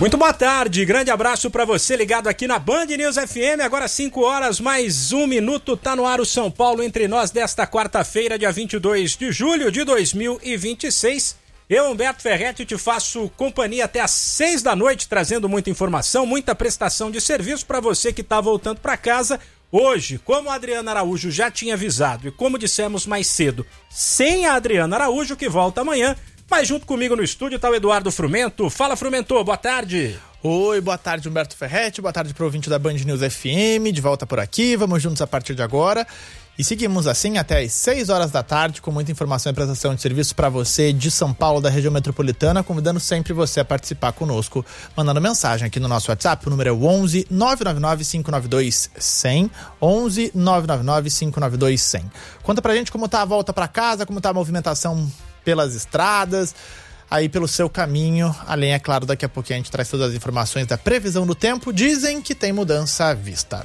Muito boa tarde, grande abraço para você ligado aqui na Band News FM, agora 5 horas mais 1 minuto, tá no ar o São Paulo Entre Nós desta quarta-feira, dia 22 de julho de 2026. Eu, Humberto Ferretti, te faço companhia até às 6 da noite, trazendo muita informação, muita prestação de serviço para você que tá voltando para casa. Hoje, como a Adriana Araújo já tinha avisado e como dissemos mais cedo, sem a Adriana Araújo, que volta amanhã, mas junto comigo no estúdio tá o Eduardo Frumento. Fala, Frumento, boa tarde. Oi, boa tarde, Humberto Ferretti, boa tarde pro ouvinte da Band News FM, de volta por aqui, vamos juntos a partir de agora. E seguimos assim até às 6 horas da tarde, com muita informação e prestação de serviço para você de São Paulo, da região metropolitana, convidando sempre você a participar conosco, mandando mensagem aqui no nosso WhatsApp, o número é 11 999 592 100, 11 999 592 100. Conta pra gente como tá a volta para casa, como tá a movimentação pelas estradas, aí pelo seu caminho, além, é claro, daqui a pouquinho a gente traz todas as informações da previsão do tempo. Dizem que tem mudança à vista.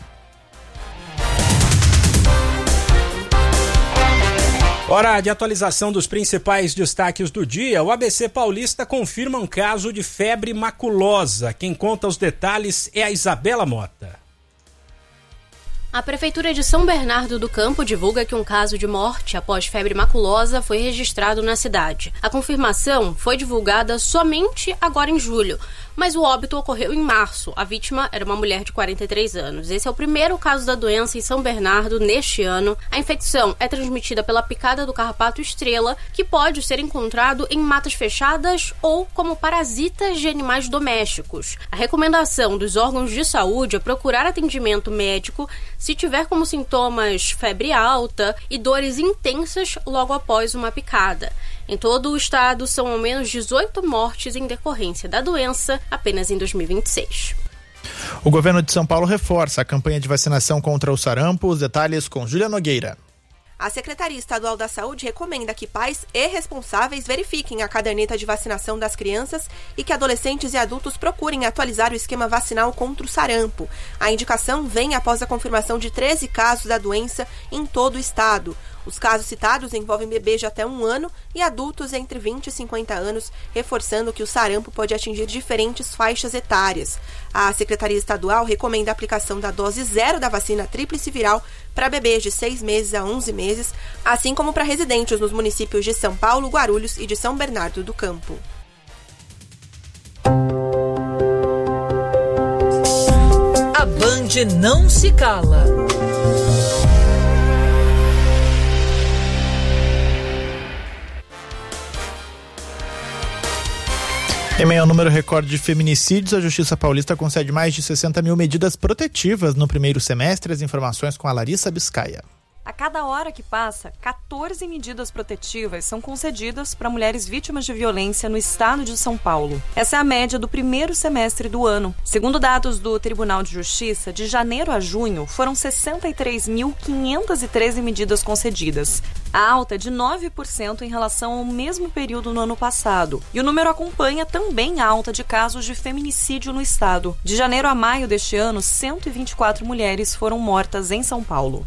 Hora de atualização dos principais destaques do dia. O ABC Paulista confirma um caso de febre maculosa. Quem conta os detalhes é a Isabela Mota. A Prefeitura de São Bernardo do Campo divulga que um caso de morte após febre maculosa foi registrado na cidade. A confirmação foi divulgada somente agora em julho, mas o óbito ocorreu em março. A vítima era uma mulher de 43 anos. Esse é o primeiro caso da doença em São Bernardo neste ano. A infecção é transmitida pela picada do carrapato estrela, que pode ser encontrado em matas fechadas ou como parasitas de animais domésticos. A recomendação dos órgãos de saúde é procurar atendimento médico se tiver como sintomas febre alta e dores intensas logo após uma picada. Em todo o estado, são ao menos 18 mortes em decorrência da doença apenas em 2026. O governo de São Paulo reforça a campanha de vacinação contra o sarampo. Os detalhes com Júlia Nogueira. A Secretaria Estadual da Saúde recomenda que pais e responsáveis verifiquem a caderneta de vacinação das crianças e que adolescentes e adultos procurem atualizar o esquema vacinal contra o sarampo. A indicação vem após a confirmação de 13 casos da doença em todo o estado. Os casos citados envolvem bebês de até 1 ano e adultos entre 20 e 50 anos, reforçando que o sarampo pode atingir diferentes faixas etárias. A Secretaria Estadual recomenda a aplicação da dose 0 da vacina tríplice viral para bebês de 6 meses a 11 meses, assim como para residentes nos municípios de São Paulo, Guarulhos e de São Bernardo do Campo. A Band não se cala. Em meio ao número recorde de feminicídios, a Justiça Paulista concede mais de 60 mil medidas protetivas no primeiro semestre. As informações com a Larissa Biscaia. A cada hora que passa, 14 medidas protetivas são concedidas para mulheres vítimas de violência no estado de São Paulo. Essa é a média do primeiro semestre do ano. Segundo dados do Tribunal de Justiça, de janeiro a junho, foram 63.513 medidas concedidas. A alta é de 9% em relação ao mesmo período no ano passado. E o número acompanha também a alta de casos de feminicídio no estado. De janeiro a maio deste ano, 124 mulheres foram mortas em São Paulo.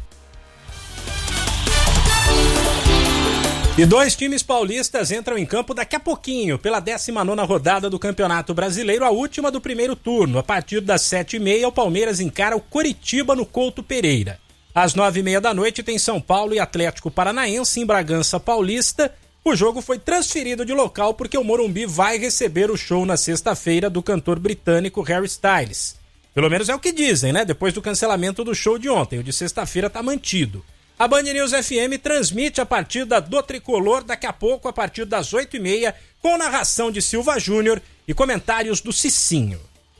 E 2 times paulistas entram em campo daqui a pouquinho, pela 19ª rodada do Campeonato Brasileiro, a última do primeiro turno. A partir das 7h30, o Palmeiras encara o Coritiba no Couto Pereira. Às 9h30 da noite tem São Paulo e Atlético Paranaense em Bragança Paulista. O jogo foi transferido de local porque o Morumbi vai receber o show na sexta-feira do cantor britânico Harry Styles. Pelo menos é o que dizem, né? Depois do cancelamento do show de ontem, o de sexta-feira tá mantido. A Band News FM transmite a partida do Tricolor daqui a pouco, a partir das 8h30, com narração de Silva Júnior e comentários do Cicinho.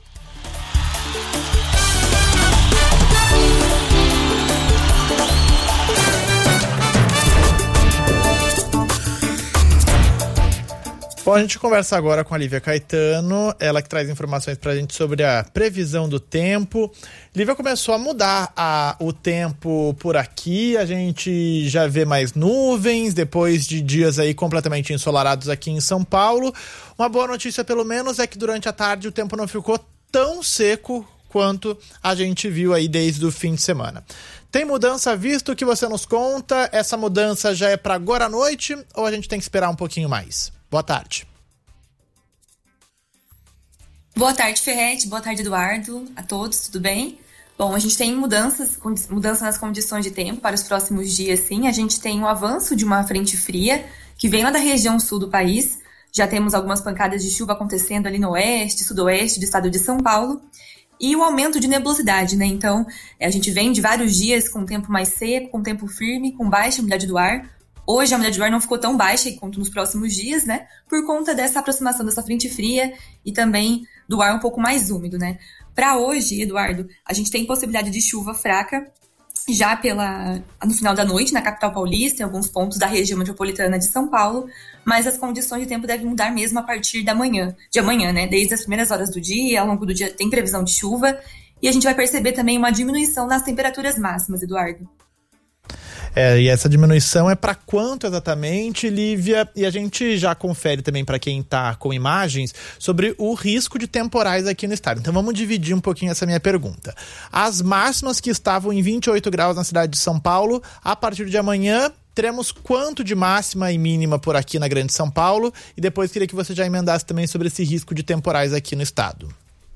Bom, a gente conversa agora com a Lívia Caetano, ela que traz informações pra gente sobre a previsão do tempo. Lívia, começou a mudar o tempo por aqui, a gente já vê mais nuvens, depois de dias aí completamente ensolarados aqui em São Paulo. Uma boa notícia, pelo menos, é que durante a tarde o tempo não ficou tão seco quanto a gente viu aí desde o fim de semana. Tem mudança visto? O que você nos conta? Essa mudança já é para agora à noite ou a gente tem que esperar um pouquinho mais? Boa tarde. Boa tarde, Ferretti. Boa tarde, Eduardo. A todos, tudo bem? Bom, a gente tem mudança nas condições de tempo para os próximos dias, sim. A gente tem o avanço de uma frente fria que vem lá da região sul do país. Já temos algumas pancadas de chuva acontecendo ali no oeste, sudoeste do estado de São Paulo. E o aumento de nebulosidade, né? Então, a gente vem de vários dias com tempo mais seco, com tempo firme, com baixa umidade do ar. Hoje a umidade do ar não ficou tão baixa quanto nos próximos dias, né? Por conta dessa aproximação dessa frente fria e também do ar um pouco mais úmido, né? Para hoje, Eduardo, a gente tem possibilidade de chuva fraca já no final da noite na capital paulista, em alguns pontos da região metropolitana de São Paulo, mas as condições de tempo devem mudar mesmo a partir de amanhã, né? Desde as primeiras horas do dia, ao longo do dia tem previsão de chuva e a gente vai perceber também uma diminuição nas temperaturas máximas, Eduardo. E essa diminuição é para quanto exatamente, Lívia? E a gente já confere também para quem está com imagens sobre o risco de temporais aqui no estado. Então vamos dividir um pouquinho essa minha pergunta. As máximas que estavam em 28 graus na cidade de São Paulo, a partir de amanhã teremos quanto de máxima e mínima por aqui na Grande São Paulo? E depois queria que você já emendasse também sobre esse risco de temporais aqui no estado.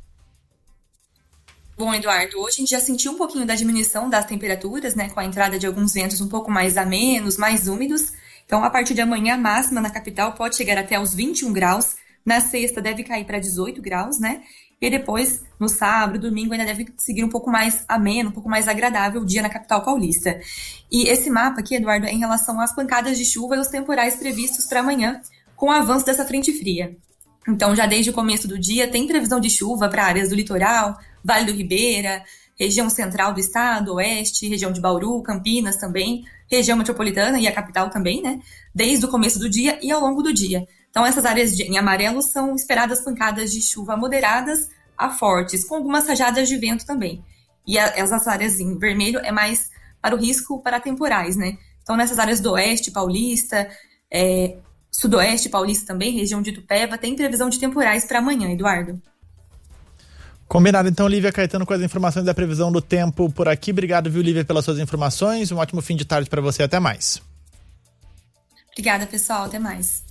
Bom, Eduardo, hoje a gente já sentiu um pouquinho da diminuição das temperaturas, né, com a entrada de alguns ventos um pouco mais amenos, mais úmidos. Então, a partir de amanhã, a máxima na capital pode chegar até os 21 graus. Na sexta, deve cair para 18 graus, né? E depois, no sábado, domingo, ainda deve seguir um pouco mais ameno, um pouco mais agradável o dia na capital paulista. E esse mapa aqui, Eduardo, é em relação às pancadas de chuva e os temporais previstos para amanhã, com o avanço dessa frente fria. Então, já desde o começo do dia, tem previsão de chuva para áreas do litoral, Vale do Ribeira, região central do estado, oeste, região de Bauru, Campinas também, região metropolitana e a capital também, né? Desde o começo do dia e ao longo do dia. Então, essas áreas em amarelo são esperadas pancadas de chuva moderadas a fortes, com algumas rajadas de vento também. E essas áreas em vermelho é mais para o risco para temporais, né? Então, nessas áreas do oeste paulista, sudoeste paulista também, região de Itupeva, tem previsão de temporais para amanhã, Eduardo. Combinado, então, Lívia Caetano com as informações da previsão do tempo por aqui. Obrigado, viu, Lívia, pelas suas informações. Um ótimo fim de tarde para você. Até mais. Obrigada, pessoal. Até mais.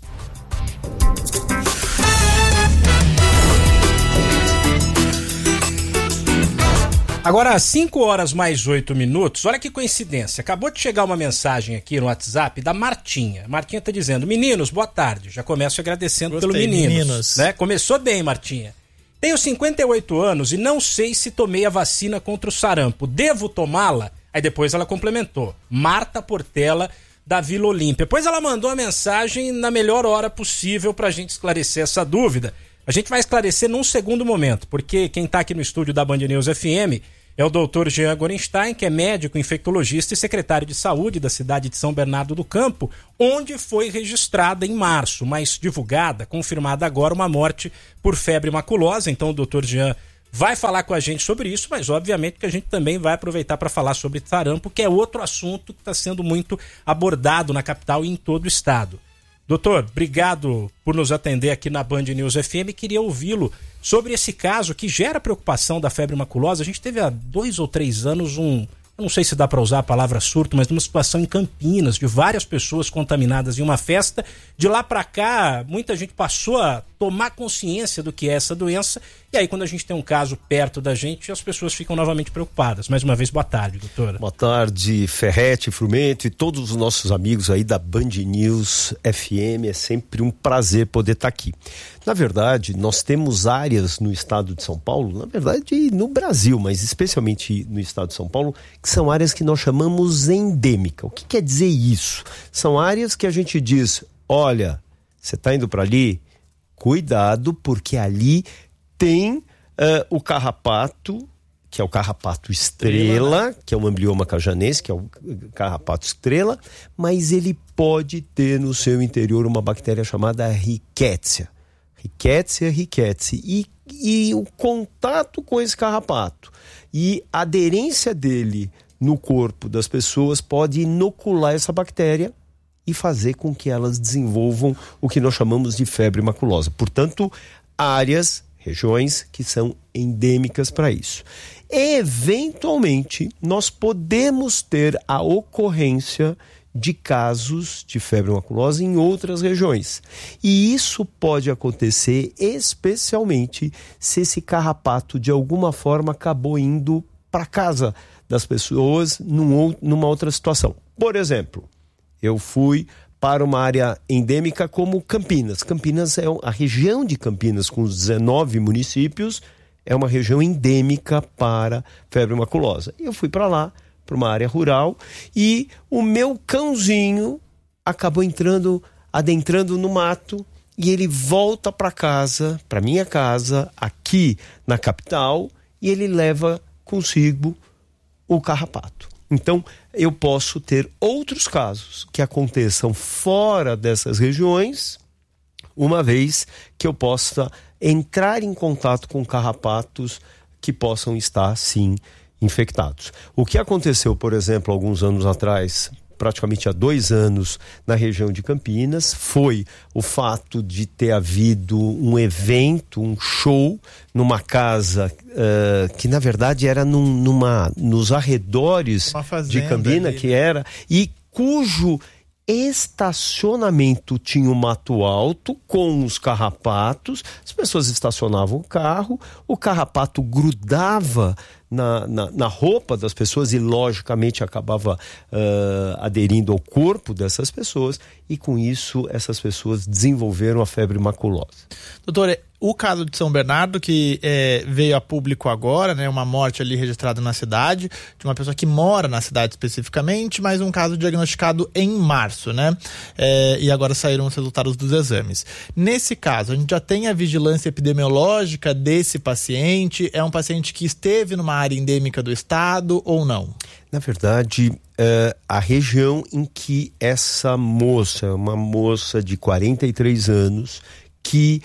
Agora, 5 horas mais 8 minutos, olha que coincidência, acabou de chegar uma mensagem aqui no WhatsApp da Martinha. Martinha tá dizendo, meninos, boa tarde, já começo agradecendo pelo meninos. Né? Começou bem, Martinha. Tenho 58 anos e não sei se tomei a vacina contra o sarampo, devo tomá-la? Aí depois ela complementou, Marta Portela, da Vila Olímpia. Depois ela mandou a mensagem na melhor hora possível pra gente esclarecer essa dúvida. A gente vai esclarecer num segundo momento, porque quem está aqui no estúdio da Band News FM é o Dr. Jean Gorenstein, que é médico, infectologista e secretário de saúde da cidade de São Bernardo do Campo, onde foi registrada em março, mas divulgada, confirmada agora, uma morte por febre maculosa. Então o Dr. Jean vai falar com a gente sobre isso, mas obviamente que a gente também vai aproveitar para falar sobre sarampo, que é outro assunto que está sendo muito abordado na capital e em todo o estado. Doutor, obrigado por nos atender aqui na Band News FM. Queria ouvi-lo sobre esse caso que gera preocupação da febre maculosa. A gente teve há 2 ou 3 anos eu não sei se dá para usar a palavra surto, mas uma situação em Campinas, de várias pessoas contaminadas em uma festa. De lá para cá, muita gente passou a tomar consciência do que é essa doença. E aí, quando a gente tem um caso perto da gente, as pessoas ficam novamente preocupadas. Mais uma vez, boa tarde, doutora. Boa tarde, Ferretti, Frumento e todos os nossos amigos aí da Band News FM. É sempre um prazer poder estar aqui. Na verdade, nós temos áreas no estado de São Paulo, na verdade no Brasil, mas especialmente no estado de São Paulo, que são áreas que nós chamamos endêmica. O que quer dizer isso? São áreas que a gente diz, olha, você está indo para ali? Cuidado, porque ali tem o carrapato, que é o carrapato estrela, que é o amblioma cajanense, que é o carrapato estrela, mas ele pode ter no seu interior uma bactéria chamada Rickettsia. Rickettsia rickettsii. E o contato com esse carrapato e a aderência dele no corpo das pessoas pode inocular essa bactéria e fazer com que elas desenvolvam o que nós chamamos de febre maculosa. Portanto, regiões que são endêmicas para isso. Eventualmente, nós podemos ter a ocorrência de casos de febre maculosa em outras regiões. E isso pode acontecer especialmente se esse carrapato de alguma forma acabou indo para casa das pessoas numa outra situação. Por exemplo, eu fui para uma área endêmica como Campinas. Campinas a região de Campinas, com os 19 municípios, é uma região endêmica para febre maculosa. Eu fui para lá, para uma área rural, e o meu cãozinho acabou adentrando no mato, e ele volta para casa, para minha casa, aqui na capital, e ele leva consigo o carrapato. Então, eu posso ter outros casos que aconteçam fora dessas regiões, uma vez que eu possa entrar em contato com carrapatos que possam estar, sim, infectados. O que aconteceu, por exemplo, alguns anos atrás, praticamente há 2 anos, na região de Campinas, foi o fato de ter havido um evento, um show, numa casa que, na verdade, era nos arredores de Campinas, e cujo estacionamento tinha um mato alto com os carrapatos. As pessoas estacionavam o carrapato grudava na roupa das pessoas e logicamente acabava aderindo ao corpo dessas pessoas, e com isso essas pessoas desenvolveram a febre maculosa. Doutor, o caso de São Bernardo, que veio a público agora, né, uma morte ali registrada na cidade, de uma pessoa que mora na cidade especificamente, mas um caso diagnosticado em março, né? E agora saíram os resultados dos exames. Nesse caso, a gente já tem a vigilância epidemiológica desse paciente? É um paciente que esteve numa área endêmica do estado ou não? Na verdade, a região em que essa moça, uma moça de 43 anos, que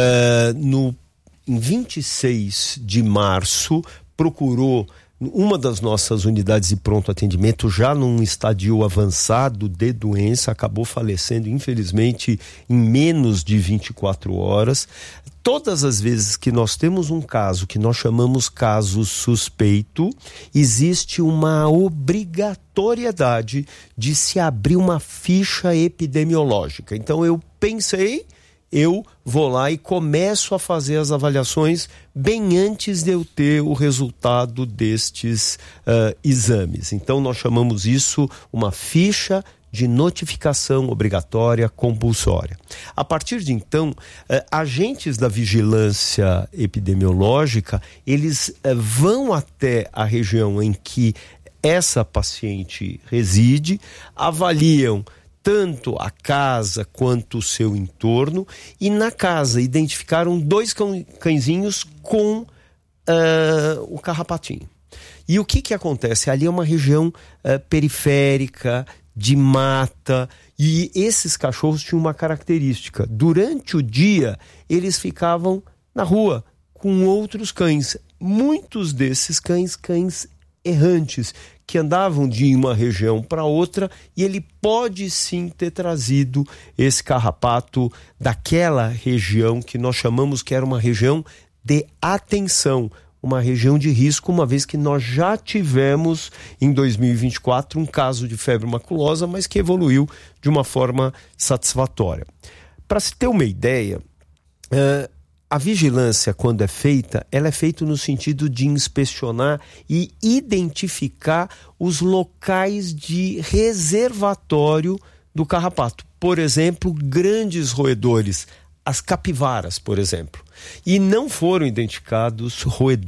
em 26 de março procurou uma das nossas unidades de pronto atendimento, já num estadio avançado de doença, acabou falecendo, infelizmente, em menos de 24 horas. Todas as vezes que nós temos um caso que nós chamamos caso suspeito, existe uma obrigatoriedade de se abrir uma ficha epidemiológica. Então eu vou lá e começo a fazer as avaliações bem antes de eu ter o resultado destes exames. Então nós chamamos isso uma ficha de notificação obrigatória compulsória. A partir de então, agentes da vigilância epidemiológica, eles vão até a região em que essa paciente reside, avaliam tanto a casa quanto o seu entorno, e na casa identificaram 2 cãezinhos com o carrapatinho. E o que acontece? Ali é uma região periférica, de mata, e esses cachorros tinham uma característica: durante o dia eles ficavam na rua com outros cães, muitos desses cães errantes, que andavam de uma região para outra, e ele pode sim ter trazido esse carrapato daquela região que nós chamamos que era uma região de atenção, uma região de risco, uma vez que nós já tivemos em 2024 um caso de febre maculosa, mas que evoluiu de uma forma satisfatória. Para se ter uma ideia, a vigilância, quando é feita, ela é feita no sentido de inspecionar e identificar os locais de reservatório do carrapato. Por exemplo, grandes roedores, as capivaras, por exemplo. E não foram identificados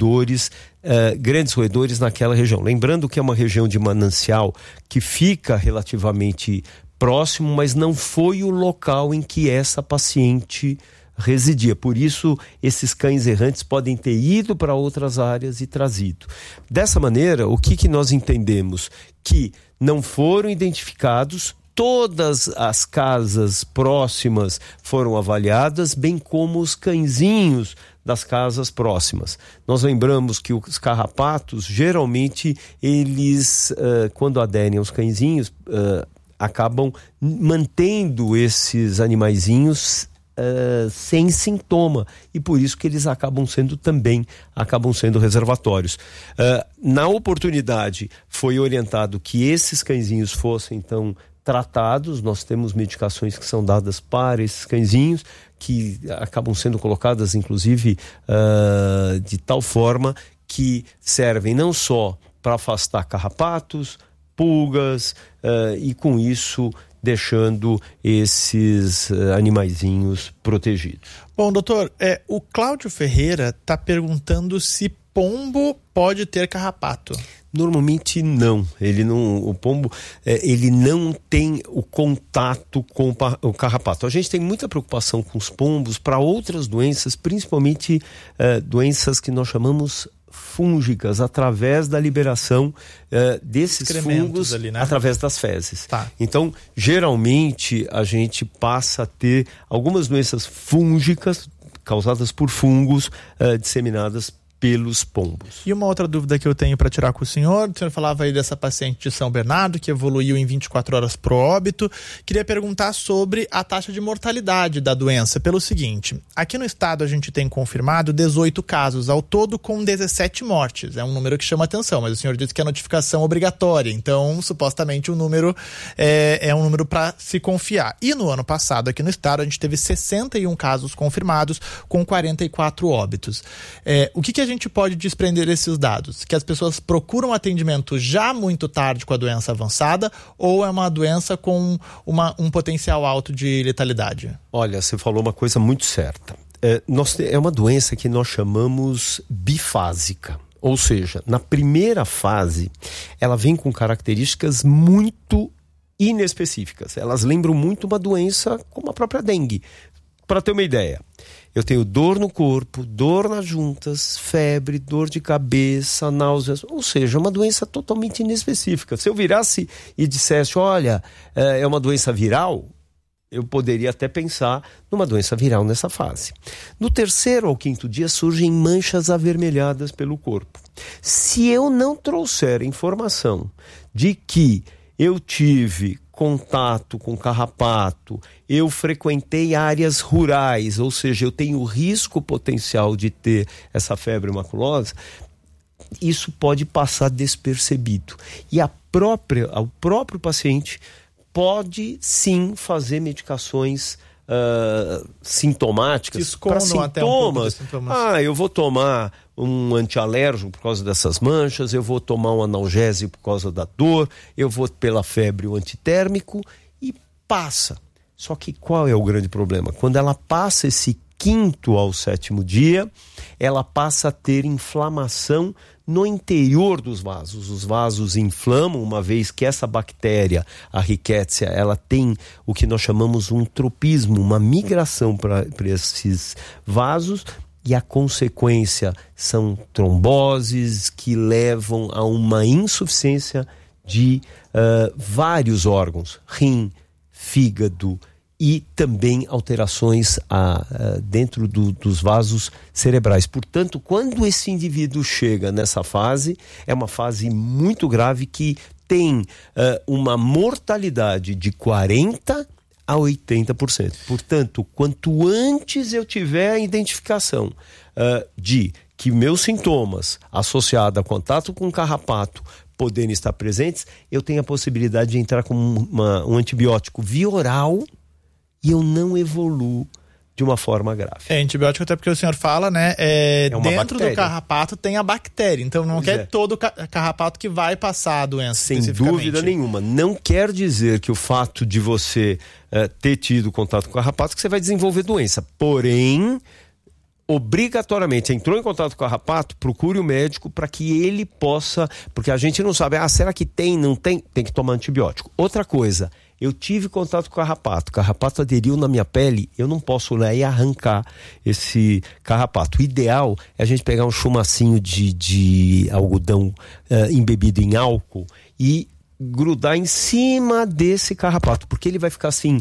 grandes roedores naquela região. Lembrando que é uma região de manancial que fica relativamente próximo, mas não foi o local em que essa paciente residia. Por isso, esses cães errantes podem ter ido para outras áreas e trazido. Dessa maneira, o que nós entendemos? Que não foram identificados. Todas as casas próximas foram avaliadas, bem como os cãezinhos das casas próximas. Nós lembramos que os carrapatos, geralmente, eles, quando aderem aos cãezinhos, acabam mantendo esses animaizinhos sem sintoma, e por isso que eles acabam sendo reservatórios. Na oportunidade, foi orientado que esses cãezinhos fossem, então, tratados. Nós temos medicações que são dadas para esses cãezinhos, que acabam sendo colocadas, inclusive, de tal forma que servem não só para afastar carrapatos, pulgas, e com isso deixando esses animaizinhos protegidos. Bom, doutor, o Cláudio Ferreira está perguntando se pombo pode ter carrapato. Normalmente não. O pombo, ele não tem o contato com o carrapato. A gente tem muita preocupação com os pombos para outras doenças, principalmente doenças que nós chamamos fúngicas, através da liberação desses fungos ali, né? Através das fezes. Tá. Então, geralmente, a gente passa a ter algumas doenças fúngicas causadas por fungos disseminadas pelos pombos. E uma outra dúvida que eu tenho para tirar com o senhor falava aí dessa paciente de São Bernardo que evoluiu em 24 horas pro óbito. Queria perguntar sobre a taxa de mortalidade da doença, pelo seguinte: aqui no estado a gente tem confirmado 18 casos ao todo, com 17 mortes. É um número que chama atenção, mas o senhor disse que é notificação obrigatória, então supostamente o número é um número para se confiar. E no ano passado aqui no estado a gente teve 61 casos confirmados com 44 óbitos. O que a gente pode desprender desses dados? Que as pessoas procuram atendimento já muito tarde com a doença avançada, ou é uma doença com um potencial alto de letalidade? Olha, você falou uma coisa muito certa. É uma doença que nós chamamos bifásica. Ou seja, na primeira fase, ela vem com características muito inespecíficas. Elas lembram muito uma doença como a própria dengue. Para ter uma ideia, eu tenho dor no corpo, dor nas juntas, febre, dor de cabeça, náuseas, ou seja, uma doença totalmente inespecífica. Se eu virasse e dissesse, olha, é uma doença viral, eu poderia até pensar numa doença viral nessa fase. No 3º ao 5º dia surgem manchas avermelhadas pelo corpo. Se eu não trouxer informação de que eu tive contato com carrapato, eu frequentei áreas rurais, ou seja, eu tenho risco potencial de ter essa febre maculosa, isso pode passar despercebido. E o próprio paciente pode sim fazer medicações sintomáticas para sintomas. Eu vou tomar um antialérgico por causa dessas manchas, eu vou tomar um analgésico por causa da dor, eu vou pela febre o antitérmico e passa. Só que qual é o grande problema? Quando ela passa esse 5º ao 7º dia, ela passa a ter inflamação no interior dos vasos. Os vasos inflamam, uma vez que essa bactéria, a Rickettsia, ela tem o que nós chamamos um tropismo, uma migração para esses vasos, e a consequência são tromboses que levam a uma insuficiência de vários órgãos, rim, fígado, e também alterações dentro dos vasos cerebrais. Portanto, quando esse indivíduo chega nessa fase, é uma fase muito grave que tem uma mortalidade de 40% a 80%. Portanto, quanto antes eu tiver a identificação de que meus sintomas associados a contato com carrapato poderem estar presentes, eu tenho a possibilidade de entrar com um antibiótico via oral e eu não evoluo de uma forma grave. Antibiótico até porque o senhor fala, né? Dentro bactéria. Do carrapato tem a bactéria, então não quer todo carrapato que vai passar a doença. Sem dúvida nenhuma. Não quer dizer que o fato de você ter tido contato com carrapato que você vai desenvolver doença. Porém, obrigatoriamente, entrou em contato com o carrapato, procure o médico para que ele possa, porque a gente não sabe, será que tem, não tem? Tem que tomar antibiótico. Outra coisa, eu tive contato com o carrapato aderiu na minha pele, eu não posso ir lá e arrancar esse carrapato. O ideal é a gente pegar um chumacinho de algodão embebido em álcool e grudar em cima desse carrapato, porque ele vai ficar assim,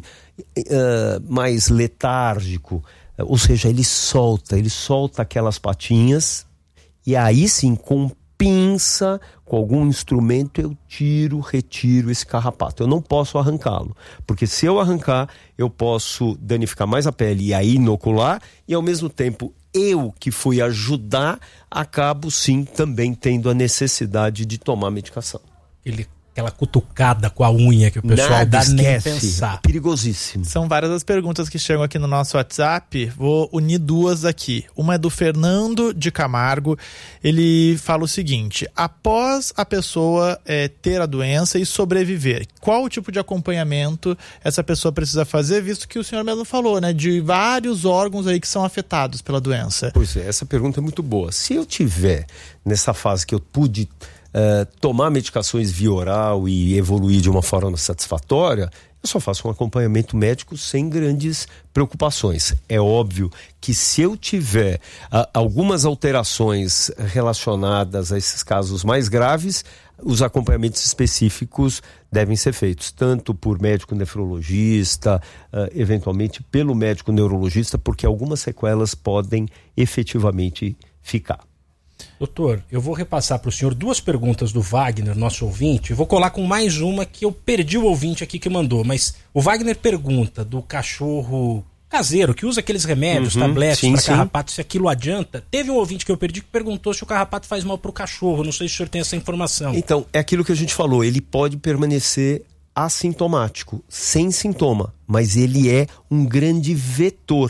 mais letárgico, ou seja, ele solta aquelas patinhas, e aí sim, com pinça, com algum instrumento, eu retiro esse carrapato. Eu não posso arrancá-lo, porque se eu arrancar, eu posso danificar mais a pele e aí inocular, e ao mesmo tempo, eu que fui ajudar, acabo sim também tendo a necessidade de tomar medicação. Ele aquela cutucada com a unha que o pessoal dá nem pensar. Perigosíssimo. São várias as perguntas que chegam aqui no nosso WhatsApp. Vou unir duas aqui. Uma é do Fernando de Camargo. Ele fala o seguinte: após a pessoa ter a doença e sobreviver, qual o tipo de acompanhamento essa pessoa precisa fazer, visto que o senhor mesmo falou, né, de vários órgãos aí que são afetados pela doença? Pois é, essa pergunta é muito boa. Se eu tiver nessa fase que eu pude tomar medicações via oral e evoluir de uma forma satisfatória, eu só faço um acompanhamento médico sem grandes preocupações. É óbvio que se eu tiver algumas alterações relacionadas a esses casos mais graves, os acompanhamentos específicos devem ser feitos, tanto por médico nefrologista, eventualmente pelo médico neurologista, porque algumas sequelas podem efetivamente ficar. Doutor, eu vou repassar para o senhor duas perguntas do Wagner, nosso ouvinte, e vou colar com mais uma que eu perdi o ouvinte aqui que mandou, mas o Wagner pergunta do cachorro caseiro, que usa aqueles remédios, tabletes para carrapato, se aquilo adianta. Teve um ouvinte que eu perdi que perguntou se o carrapato faz mal para o cachorro, não sei se o senhor tem essa informação. Então, é aquilo que a gente falou, ele pode permanecer assintomático, sem sintoma, mas ele é um grande vetor.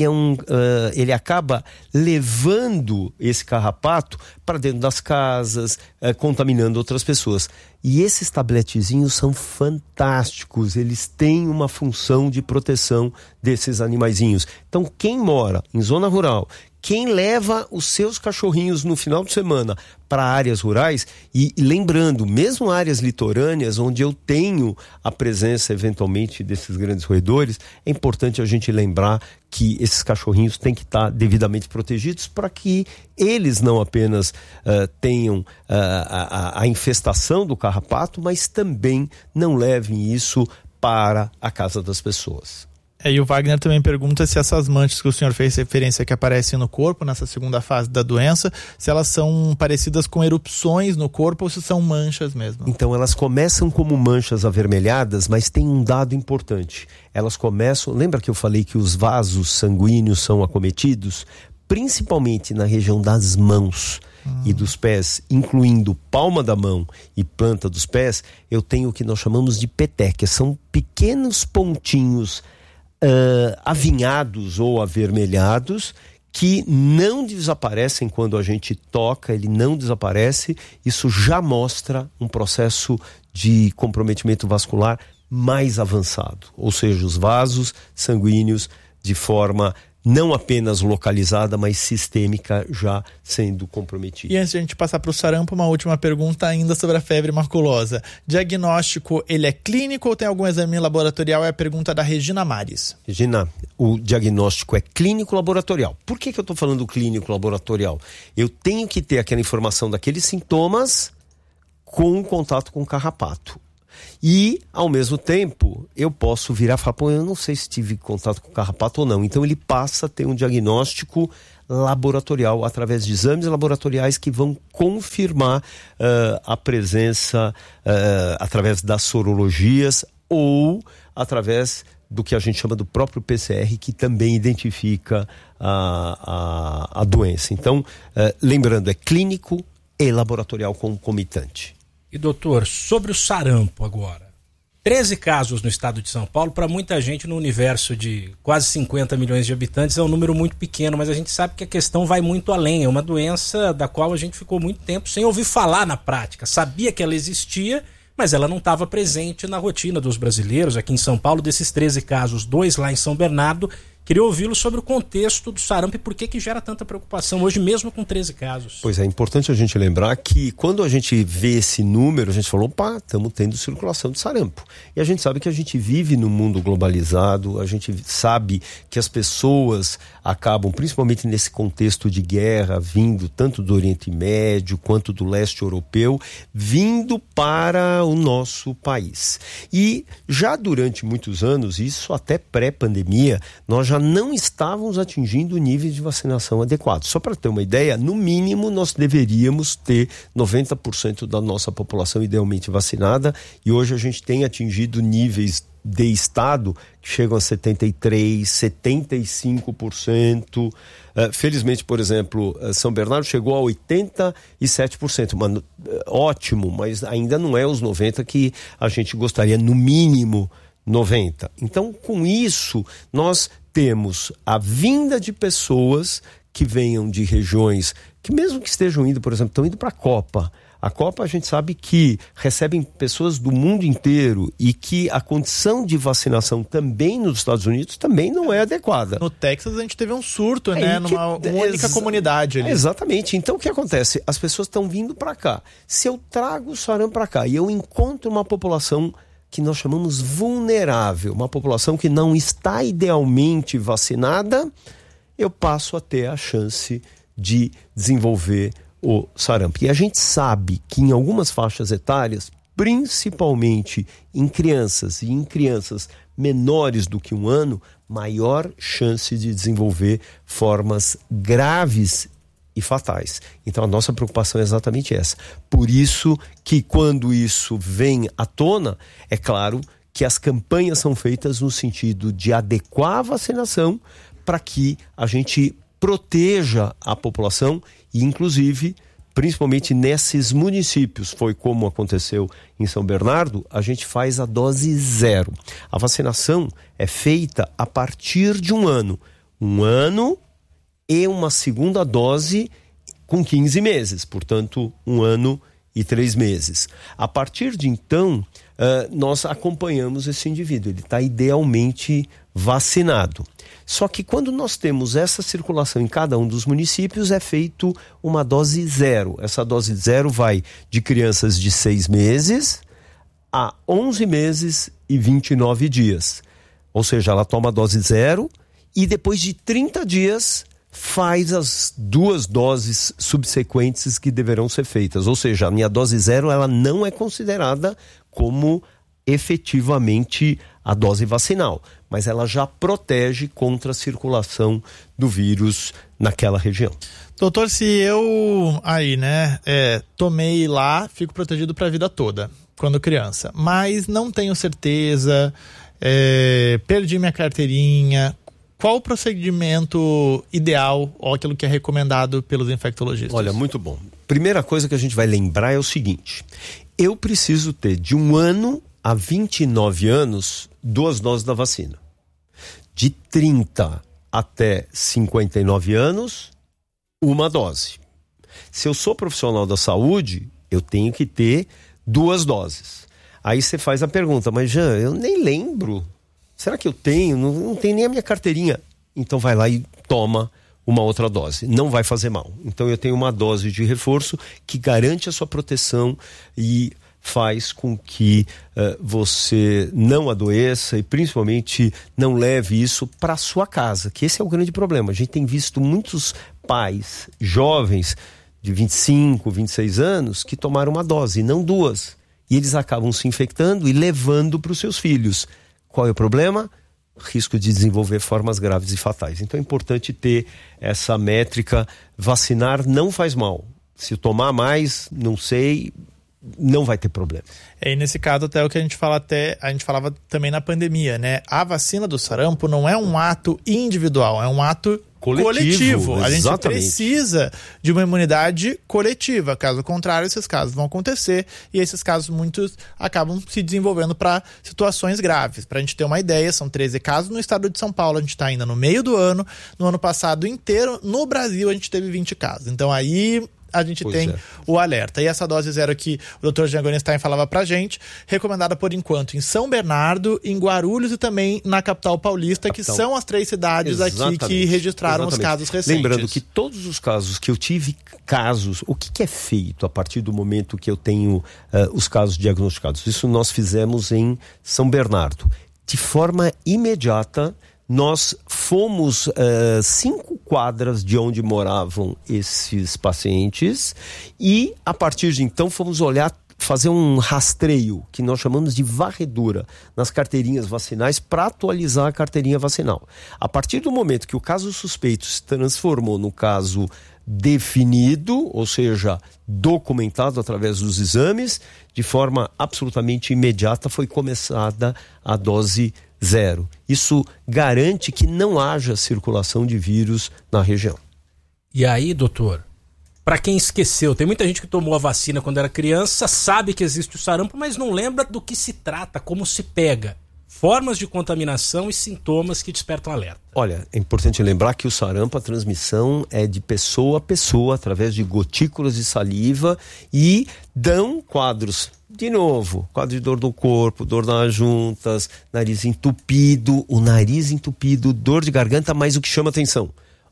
Ele acaba levando esse carrapato para dentro das casas, contaminando outras pessoas. E esses tabletezinhos são fantásticos, eles têm uma função de proteção desses animaizinhos. Então, quem mora em zona rural, quem leva os seus cachorrinhos no final de semana para áreas rurais, e lembrando, mesmo áreas litorâneas, onde eu tenho a presença eventualmente desses grandes roedores, é importante a gente lembrar que esses cachorrinhos têm que estar devidamente protegidos para que eles não apenas tenham a infestação do carrapato, mas também não levem isso para a casa das pessoas. E o Wagner também pergunta se essas manchas que o senhor fez referência que aparecem no corpo, nessa segunda fase da doença, se elas são parecidas com erupções no corpo ou se são manchas mesmo. Então elas começam como manchas avermelhadas, mas tem um dado importante. Elas começam, lembra que eu falei que os vasos sanguíneos são acometidos? Principalmente na região das mãos e dos pés, incluindo palma da mão e planta dos pés, eu tenho o que nós chamamos de petequias. São pequenos pontinhos avinhados ou avermelhados que não desaparecem quando a gente toca, ele não desaparece. Isso já mostra um processo de comprometimento vascular mais avançado, ou seja, os vasos sanguíneos de forma não apenas localizada, mas sistêmica já sendo comprometida. E antes de a gente passar para o sarampo, uma última pergunta ainda sobre a febre maculosa. Diagnóstico, ele é clínico ou tem algum exame laboratorial? É a pergunta da Regina Mares. Regina, o diagnóstico é clínico laboratorial. Por que eu estou falando clínico laboratorial? Eu tenho que ter aquela informação daqueles sintomas com contato com o carrapato. E, ao mesmo tempo, eu posso virar e falar, pô, eu não sei se tive contato com o carrapato ou não. Então ele passa a ter um diagnóstico laboratorial através de exames laboratoriais que vão confirmar a presença através das sorologias ou através do que a gente chama do próprio PCR, que também identifica a doença. Então, lembrando, é clínico e laboratorial concomitante. E doutor, sobre o sarampo agora, 13 casos no estado de São Paulo, para muita gente no universo de quase 50 milhões de habitantes é um número muito pequeno, mas a gente sabe que a questão vai muito além, é uma doença da qual a gente ficou muito tempo sem ouvir falar na prática, sabia que ela existia, mas ela não estava presente na rotina dos brasileiros. Aqui em São Paulo, desses 13 casos, 2 lá em São Bernardo. Queria ouvi-lo sobre o contexto do sarampo e por que gera tanta preocupação hoje, mesmo com 13 casos. Pois é, importante a gente lembrar que quando a gente vê esse número, a gente falou, opa, estamos tendo circulação de sarampo. E a gente sabe que a gente vive num mundo globalizado, a gente sabe que as pessoas acabam, principalmente nesse contexto de guerra, vindo tanto do Oriente Médio quanto do leste europeu, vindo para o nosso país. E já durante muitos anos, isso até pré-pandemia, nós já não estávamos atingindo níveis de vacinação adequados. Só para ter uma ideia, no mínimo nós deveríamos ter 90% da nossa população idealmente vacinada e hoje a gente tem atingido níveis de estado que chegam a 73%, 75%. Felizmente, por exemplo, São Bernardo chegou a 87%. Mano, ótimo, mas ainda não é os 90% que a gente gostaria, no mínimo 90%. Então, com isso, nós temos a vinda de pessoas que venham de regiões que, mesmo que estejam indo, por exemplo, estão indo para a Copa. A Copa, a gente sabe que recebem pessoas do mundo inteiro e que a condição de vacinação também nos Estados Unidos também não é adequada. No Texas a gente teve um surto, né? Numa única comunidade ali. Exatamente. Então o que acontece? As pessoas estão vindo para cá. Se eu trago o sarampo para cá e eu encontro uma população que nós chamamos vulnerável, uma população que não está idealmente vacinada, eu passo a ter a chance de desenvolver o sarampo. E a gente sabe que em algumas faixas etárias, principalmente em crianças e em crianças menores do que 1 ano, maior chance de desenvolver formas graves e fatais. Então a nossa preocupação é exatamente essa. Por isso que quando isso vem à tona, é claro que as campanhas são feitas no sentido de adequar a vacinação para que a gente proteja a população e, inclusive, principalmente nesses municípios, foi como aconteceu em São Bernardo, a gente faz a dose 0. A vacinação é feita a partir de 1 ano. 1 ano e uma segunda dose com 15 meses, portanto, 1 ano e 3 meses. A partir de então, nós acompanhamos esse indivíduo, ele está idealmente vacinado. Só que quando nós temos essa circulação em cada um dos municípios, é feito uma dose 0. Essa dose 0 vai de crianças de 6 meses a 11 meses e 29 dias. Ou seja, ela toma a dose 0 e depois de 30 dias faz as 2 doses subsequentes que deverão ser feitas. Ou seja, a minha dose 0 ela não é considerada como efetivamente a dose vacinal, mas ela já protege contra a circulação do vírus naquela região. Doutor, se eu tomei lá, fico protegido para a vida toda, quando criança, mas não tenho certeza, perdi minha carteirinha, qual o procedimento ideal ou aquilo que é recomendado pelos infectologistas? Olha, muito bom. Primeira coisa que a gente vai lembrar é o seguinte: eu preciso ter de 1 ano a 29 anos 2 doses da vacina. De 30 até 59 anos, 1 dose. Se eu sou profissional da saúde, eu tenho que ter 2 doses. Aí você faz a pergunta, mas Jean, eu nem lembro. Será que eu tenho? Não tenho nem a minha carteirinha. Então vai lá e toma uma outra dose. Não vai fazer mal. Então eu tenho uma dose de reforço que garante a sua proteção e faz com que você não adoeça e principalmente não leve isso para sua casa, que esse é o grande problema. A gente tem visto muitos pais jovens de 25, 26 anos que tomaram 1 dose, não 2. E eles acabam se infectando e levando para os seus filhos. Qual é o problema? Risco de desenvolver formas graves e fatais. Então é importante ter essa métrica. Vacinar não faz mal. Se tomar mais, não sei, não vai ter problema. E nesse caso até o que a gente falava também na pandemia, né? A vacina do sarampo não é um ato individual, é um ato coletivo. A gente precisa de uma imunidade coletiva. Caso contrário, esses casos vão acontecer e esses casos muitos acabam se desenvolvendo para situações graves. Para a gente ter uma ideia, são 13 casos no estado de São Paulo, a gente está ainda no meio do ano. No ano passado inteiro, no Brasil, a gente teve 20 casos. Então aí a gente tem o alerta. E essa dose 0 que o Dr. Jean Gorenstein falava pra gente, recomendada por enquanto em São Bernardo, em Guarulhos e também na capital paulista, que são as 3 cidades aqui que registraram os casos recentes. Lembrando que todos os casos que eu tive o que é feito a partir do momento que eu tenho os casos diagnosticados? Isso nós fizemos em São Bernardo. De forma imediata, nós fomos 5 quadras de onde moravam esses pacientes e a partir de então fomos fazer um rastreio que nós chamamos de varredura nas carteirinhas vacinais para atualizar a carteirinha vacinal. A partir do momento que o caso suspeito se transformou no caso definido, ou seja, documentado através dos exames, de forma absolutamente imediata foi começada a dose 0. Isso garante que não haja circulação de vírus na região. E aí, doutor, para quem esqueceu, tem muita gente que tomou a vacina quando era criança, sabe que existe o sarampo, mas não lembra do que se trata, como se pega. Formas de contaminação e sintomas que despertam alerta. Olha, é importante lembrar que o sarampo, a transmissão é de pessoa a pessoa, através de gotículas de saliva, e dão quadros, de novo, quadro de dor do corpo, dor nas juntas, nariz entupido, dor de garganta, mas o que chama atenção,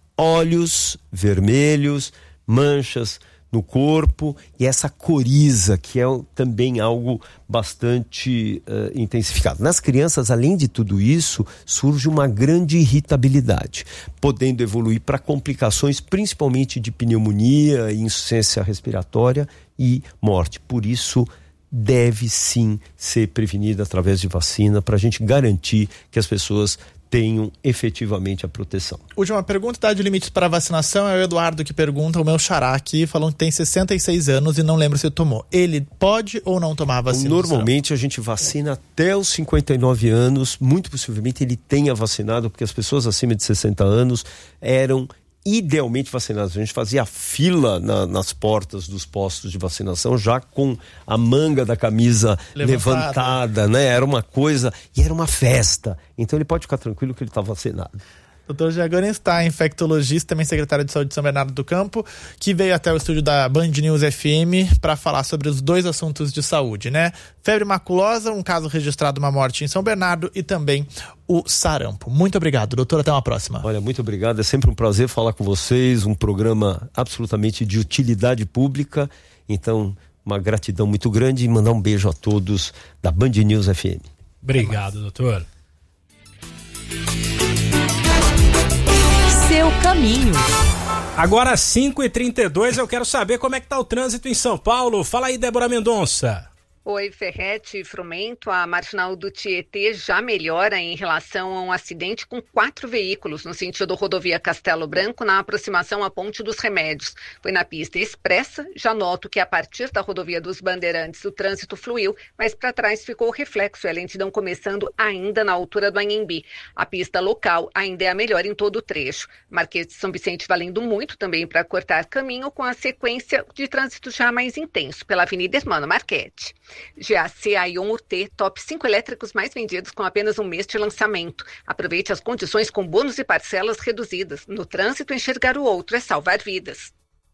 olhos vermelhos, manchas no corpo e essa coriza, que é também algo bastante intensificado. Nas crianças, além de tudo isso, surge uma grande irritabilidade, podendo evoluir para complicações, principalmente de pneumonia, insuficiência respiratória e morte. Por isso, deve sim ser prevenida através de vacina, para a gente garantir que as pessoas tenham efetivamente a proteção. Última pergunta, idade de limites para vacinação, é o Eduardo que pergunta, o meu xará aqui, falando que tem 66 anos e não lembra se tomou. Ele pode ou não tomar a vacina? Normalmente a gente vacina até os 59 anos, muito possivelmente ele tenha vacinado, porque as pessoas acima de 60 anos eram idealmente vacinadas. A gente fazia fila nas portas dos postos de vacinação, já com a manga da camisa levantada, né? Era uma coisa, e era uma festa. Então ele pode ficar tranquilo que ele está vacinado. Dr. Giagani está, infectologista, também secretário de Saúde de São Bernardo do Campo, que veio até o estúdio da Band News FM para falar sobre os dois assuntos de saúde, né? Febre maculosa, um caso registrado, uma morte em São Bernardo, e também o sarampo. Muito obrigado, doutor. Até uma próxima. Olha, muito obrigado. É sempre um prazer falar com vocês. Um programa absolutamente de utilidade pública. Então, uma gratidão muito grande e mandar um beijo a todos da Band News FM. Obrigado, doutor. Seu caminho. Agora 5h32, eu quero saber como é que tá o trânsito em São Paulo. Fala aí, Débora Mendonça. Oi, Ferretti e Frumento. A marginal do Tietê já melhora em relação a um acidente com 4 veículos no sentido rodovia Castelo Branco, na aproximação à Ponte dos Remédios. Foi na pista expressa. Já noto que a partir da rodovia dos Bandeirantes o trânsito fluiu, mas para trás ficou o reflexo, a lentidão começando ainda na altura do Anhembi. A pista local ainda é a melhor em todo o trecho. Marquês de São Vicente valendo muito também para cortar caminho, com a sequência de trânsito já mais intenso pela Avenida Hermano Marchetti. GAC Aion UT, top 5 elétricos mais vendidos com apenas um mês de lançamento. Aproveite as condições com bônus e parcelas reduzidas. No trânsito, enxergar o outro é salvar vidas.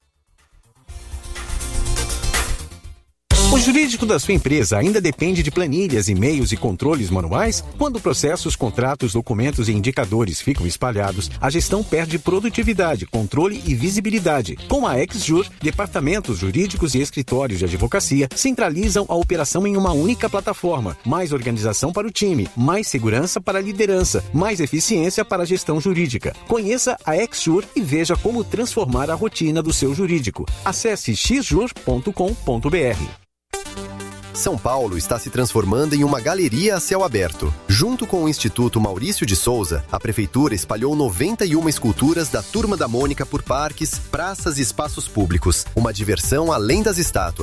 O jurídico da sua empresa ainda depende de planilhas, e-mails e controles manuais? Quando processos, contratos, documentos e indicadores ficam espalhados, a gestão perde produtividade, controle e visibilidade. Com a XJur, departamentos jurídicos e escritórios de advocacia centralizam a operação em uma única plataforma. Mais organização para o time, mais segurança para a liderança, mais eficiência para a gestão jurídica. Conheça a XJur e veja como transformar a rotina do seu jurídico. Acesse xjur.com.br. São Paulo está se transformando em uma galeria a céu aberto. Junto com o Instituto Maurício de Souza, a Prefeitura espalhou 91 esculturas da Turma da Mônica por parques, praças e espaços públicos. Uma diversão além das estátuas.